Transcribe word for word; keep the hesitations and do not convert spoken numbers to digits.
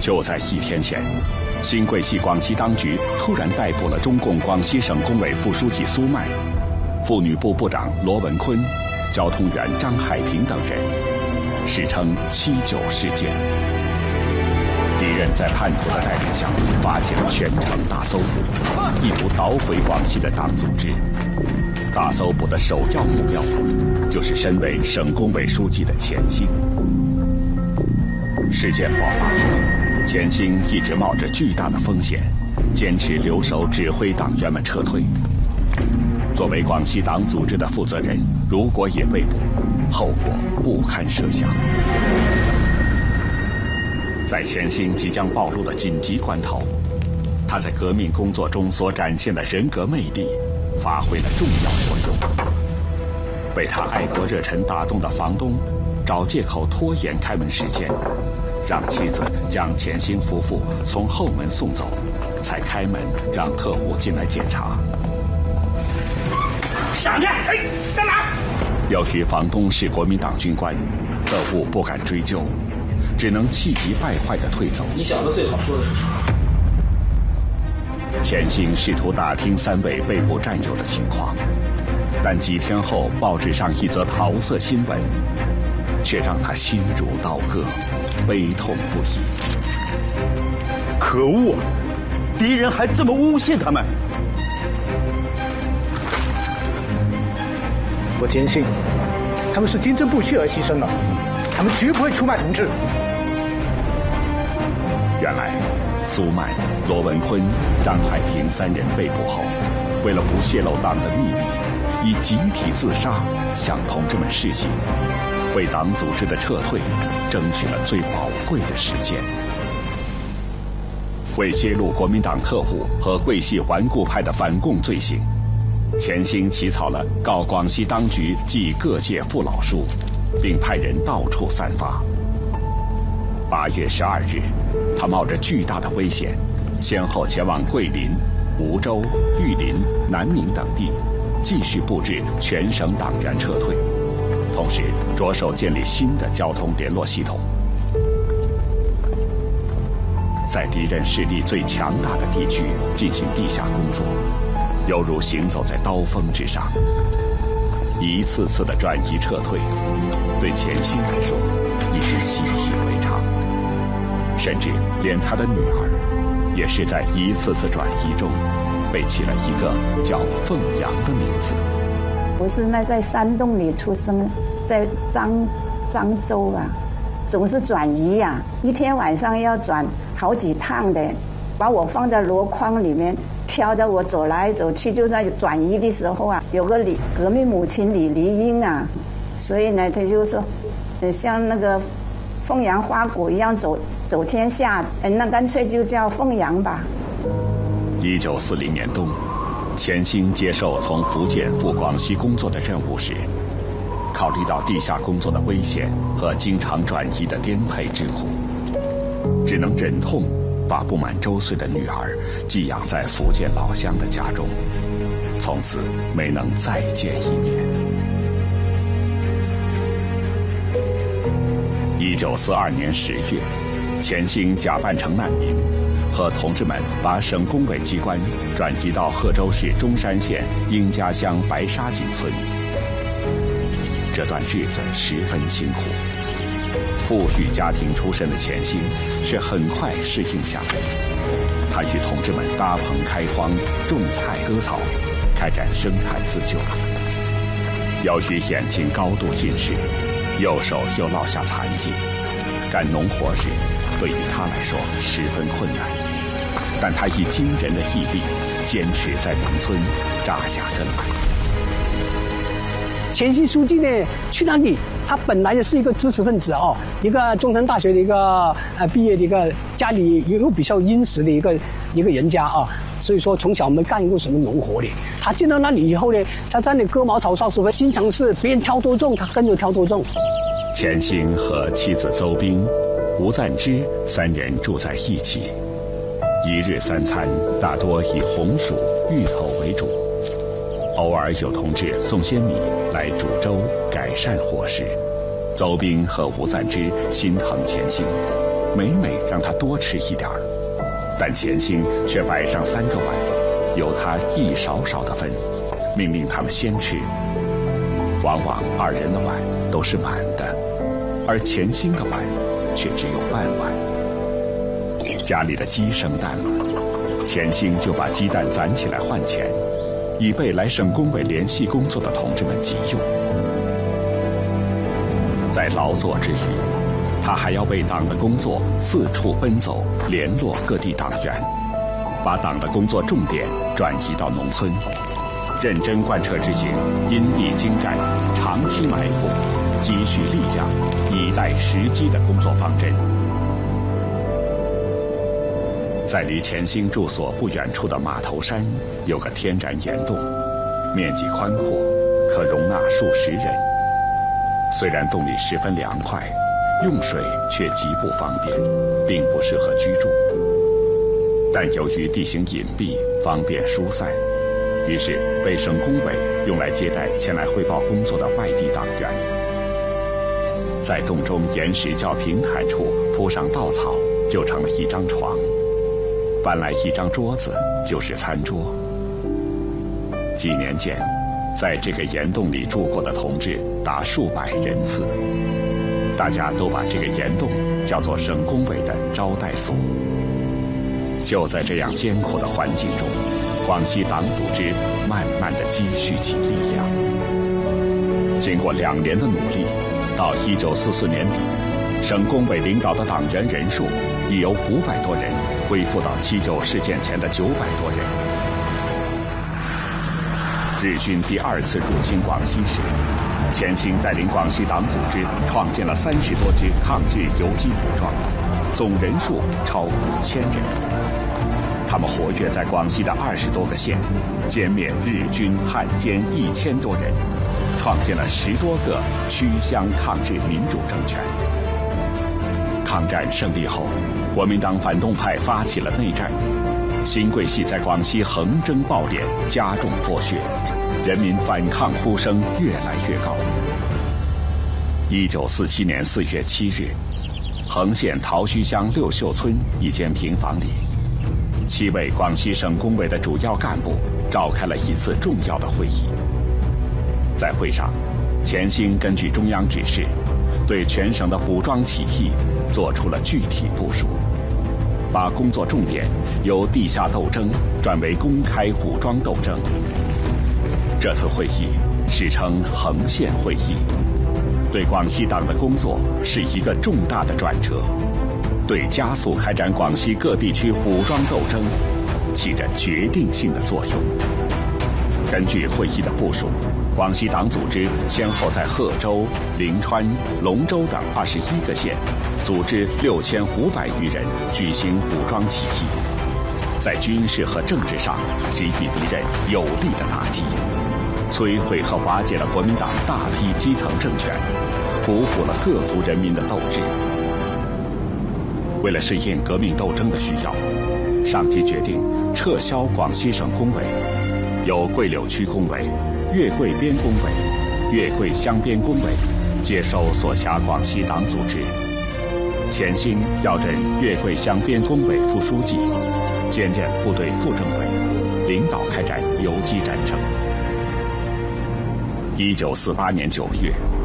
就在一天前，新桂系广西当局突然逮捕了中共广西省工委副书记苏迈、妇女部部长罗文坤、交通员张海平等人，史称“七九事件”。敌人在叛徒的带领下，发起了全城大搜捕，意图捣毁广西的党组织。大搜捕的首要目标，就是身为省工委书记的钱兴。事件爆发后，钱兴一直冒着巨大的风险，坚持留守指挥党员们撤退。作为广西党组织的负责人，如果也被捕，后果不堪设想。在钱兴即将暴露的紧急关头，他在革命工作中所展现的人格魅力发挥了重要作用。被他爱国热忱打动的房东找借口拖延开门时间，让妻子将钱兴夫妇从后门送走，才开门让特务进来检查。 上去！哎，干嘛？ 由于房东是国民党军官，特务不敢追究，只能气急败坏地退走。 你小子最好说的是实话。 钱兴试图打听三位被捕战友的情况，但几天后报纸上一则桃色新闻，却让他心如刀割，悲痛不已。 可恶！敌人还这么诬陷他们！ 我坚信，他们是坚贞不屈而牺牲了，他们绝不会出卖同志。 原来，苏迈、罗文坤、张海平三人被捕后，为了不泄露党的秘密，以集体自杀向同志们示警，为党组织的撤退争取了最宝贵的时间。为揭露国民党特务和桂系顽固派的反共罪行，钱兴起草了告广西当局记各界父老书，并派人到处散发。八月十二日，他冒着巨大的危险，先后前往桂林、梧州、玉林、南宁等地，继续布置全省党员撤退，同时着手建立新的交通联络系统。在敌人势力最强大的地区进行地下工作，犹如行走在刀锋之上。一次次的转移撤退，对钱兴来说已是习以为常，甚至连他的女儿，也是在一次次转移中，被起了一个叫凤阳的名字。 我是那在山洞里出生，在漳漳州啊，总是转移呀、啊，一天晚上要转好几趟的，把我放在箩筐里面，挑着我走来走去。就在转移的时候啊，有个李革命母亲李丽英啊，所以呢，他就说，呃，像那个凤阳花鼓一样走走天下，呃，那干脆就叫凤阳吧。 一九四零年冬，钱兴接受从福建赴广西工作的任务时，考虑到地下工作的危险和经常转移的颠沛之苦，只能忍痛把不满周岁的女儿寄养在福建老乡的家中，从此没能再见一面。一九四二年十月，钱兴假扮成难民，和同志们把省工委机关转移到贺州市中山县英家乡白沙井村。这段日子十分辛苦，富裕家庭出身的钱兴却很快适应下来。他与同志们搭棚开荒、种菜割草，开展生产自救。由于眼睛高度近视，右手又落下残疾，干农活时对于他来说十分困难。但他以惊人的毅力，坚持在农村扎下根来。 钱兴书记呢，去那里，他本来也是一个知识分子哦，一个中山大学的一个呃毕业的一个，家里又比较殷实的一个一个人家啊，所以说从小没干过什么农活的。他进到那里以后呢，他在那里割茅草、烧石灰，经常是别人挑多重，他跟着挑多重。 钱兴和妻子邹冰、吴赞之三人住在一起，一日三餐大多以红薯、芋头为主。偶尔有同志送些米来煮粥，改善伙食。邹冰和吴赞之心疼钱兴， 每每让他多吃一点儿，但钱兴却摆上三个碗，由他一勺勺的分，命令他们先吃。往往二人的碗都是满的，而钱兴的碗却只有半碗。家里的鸡生蛋了，钱兴就把鸡蛋攒起来换钱，以备来省工委联系工作的同志们急用。在劳作之余，他还要为党的工作四处奔走，联络各地党员，把党的工作重点转移到农村，认真贯彻执行因地精战、长期埋伏、积蓄力量、以待时机的工作方针。在离钱兴住所不远处的马头山，有个天然岩洞，面积宽阔，可容纳数十人。虽然洞里十分凉快，用水却极不方便，并不适合居住。但由于地形隐蔽，方便疏散，于是被省工委用来接待前来汇报工作的外地党员。在洞中岩石较平坦处铺上稻草，就成了一张床；搬来一张桌子，就是餐桌。几年间，在这个岩洞里住过的同志达数百人次，大家都把这个岩洞叫做省工委的招待所。就在这样艰苦的环境中，广西党组织慢慢地积蓄起力量。经过两年的努力，到一九四四年底，省工委领导的党员人数已由五百多人恢复到七九事件前的九百多人。日军第二次入侵广西时，钱兴带领广西党组织创建了三十多支抗日游击武装，总人数超五千人。他们活跃在广西的二十多个县，歼灭日军汉奸一千多人，创建了十多个区乡抗日民主政权。抗战胜利后，国民党反动派发起了内战，新桂系在广西横征暴敛，加重剥削，人民反抗呼声越来越高。一九四七年四月七日，横县桃墟乡六秀村一间平房里，七位广西省工委的主要干部召开了一次重要的会议。在会上，钱兴根据中央指示，对全省的武装起义做出了具体部署，把工作重点由地下斗争转为公开武装斗争。这次会议史称横县会议，对广西党的工作是一个重大的转折，对加速开展广西各地区武装斗争起着决定性的作用。根据会议的部署，广西党组织先后在贺州、临川、龙州等二十一个县组织六千五百余人举行武装起义，在军事和政治上给予敌人有力的打击，摧毁和瓦解了国民党大批基层政权，鼓舞了各族人民的斗志。为了适应革命斗争的需要，上级决定撤销广西省工委，由桂柳区工委、粤桂边工委、粤桂湘边工委接收所辖广西党组织。钱兴要任粤桂湘边工委副书记，兼任部队副政委，领导开展游击战争。一九四八年九月，